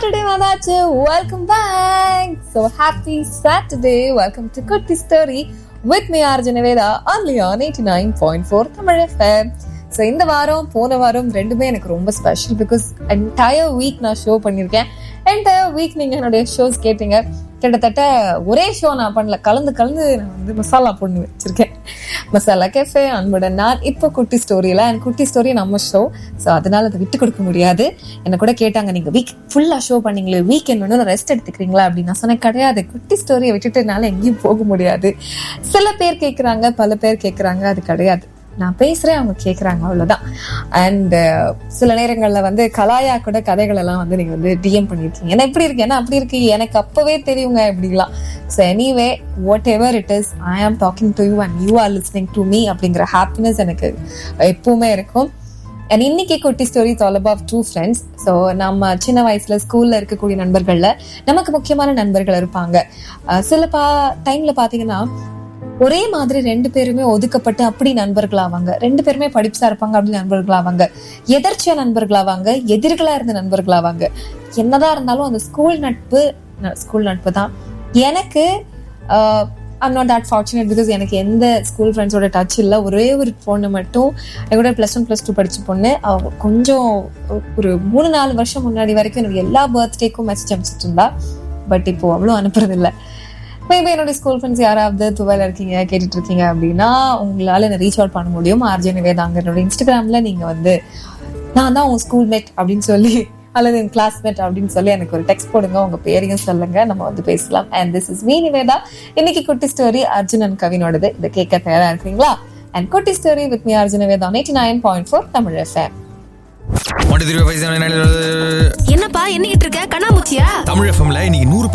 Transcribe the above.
Saturday வந்தாச்சு. Welcome back. So happy Saturday. Welcome to Kutti Story with me RJ Niveda only on 89.4 Tamil FM. So இந்த வாரம் போன வாரம் ரெண்டுமே எனக்கு ரொம்ப ஸ்பெஷல் பிகாஸ் என்டையர் வீக் நான் ஷோ பண்ணியிருக்கேன். என்டையர் வீக் நீங்க என்னுடைய ஷோஸ் கேட்டீங்க. கிட்டத்தட்ட ஒரே ஷோ நான் பண்ணல, கலந்து நான் வந்து மசாலா பண்ணி வச்சிருக்கேன். மசாலா கேஃபே, அன்புடன் நான், இப்போ குட்டி ஸ்டோரியில. அண்ட் குட்டி ஸ்டோரி நம்ம ஷோ, ஸோ அதனால அதை விட்டு கொடுக்க முடியாது. என்ன கூட கேட்டாங்க, நீங்க வீக் ஃபுல்லா ஷோ பண்ணீங்களே, வீக்கெண்ட் வந்து ரெஸ்ட் எடுத்துக்கிறீங்களா அப்படின்னு. நான் சொன்னேன் கிடையாது, குட்டி ஸ்டோரியை விட்டுட்டு என்னால எங்கேயும் போக முடியாது. சில பேர் கேட்குறாங்க, பல பேர் கேட்குறாங்க, அது கிடையாது. நான் பேசுறேன், அவங்க கேட்கறாங்க, அவ்வளவுதான். அண்ட் சில நேரங்கள்ல வந்து கலாயா கூட கதைகள் எல்லாம் வந்து நீங்க வந்து டிஎம் பண்ணிருக்கீங்க, என்ன இப்படி இருக்கு, என்ன அப்படி இருக்கு, எனக்கு அப்பவே தெரியுங்க இப்படிலாம். So anyway, what ever it is, ஐ ஆம் talking to you and you are listening to me அப்படிங்கிற ஹாப்பினஸ் எனக்கு எப்பவுமே இருக்கும். அண்ட் இன்னைக்கு குட்டி story all about two friends. So நம்ம சின்ன வயசுல ஸ்கூல்ல இருக்கக்கூடிய நண்பர்கள்ல நமக்கு முக்கியமான நண்பர்கள் இருப்பாங்க. சில டைம்ல பாத்தீங்கன்னா ஒரே மாதிரி ரெண்டு பேருமே ஒதுக்கப்பட்டு அப்படி நண்பர்களாவாங்க, ரெண்டு பேருமே படிப்புசா இருப்பாங்க, அப்படி நண்பர்களாவாங்க, எதர்ச்சியா நண்பர்களாவாங்க, எதிர்களா இருந்த நண்பர்களாவாங்க. என்னதான் இருந்தாலும் அந்த ஸ்கூல் நட்பு தான். எனக்கு I'm not that fortunate because எனக்கு எந்த ஸ்கூல் ஃப்ரெண்ட்ஸோட டச் இல்லை. ஒரே ஒரு பொண்ணு மட்டும் என்னோட +1 +2 படிச்ச பொண்ணு. கொஞ்சம் ஒரு 3-4 வருஷம் முன்னாடி வரைக்கும் என்னோட எல்லா பர்த்டேக்கும் மெசேஜ் அனுப்பிச்சிட்டு இருந்தா. பட் இப்போ அவ்வளோ அனுப்புறது இல்லை. மேபி என்னோட ஸ்கூல் ஃப்ரெண்ட்ஸ் யாராவது துவையில இருக்கீங்க, கேட்டுட்டு இருக்கீங்க அப்படின்னா உங்களால என்ன ரீச் அவுட் பண்ண முடியும். ஆர்ஜே நிவேதாங்க என்னோட இன்ஸ்டாகிராம்ல நீங்க வந்து நான் தான் உங்க ஸ்கூல்மேட் அப்படின்னு சொல்லி அல்லது என் கிளாஸ்மேட் அப்படின்னு சொல்லி எனக்கு ஒரு டெக்ஸ்ட் போடுங்க, உங்க பேரையும் சொல்லுங்க, நம்ம வந்து பேசலாம். And this is me Nivetha. இன்னைக்கு குட்டி ஸ்டோரி அர்ஜுன் அண்ட் கவினோடது. இதை கேட்க தயாரா இருக்கீங்களா? அண்ட் குட்டி story with me Arjun Nivetha 89.4 Tamil FM. என்னப்பா என்னிட்டு இருக்க, கண்ணாமூச்சியா? தமிழ் எஃப்எம்ல இன்னைக்கு 100